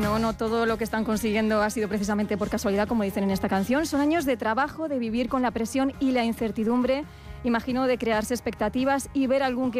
no todo lo que están consiguiendo ha sido precisamente por casualidad, como dicen en esta canción. Son años de trabajo, de vivir con la presión y la incertidumbre, imagino, de crearse expectativas y ver algún que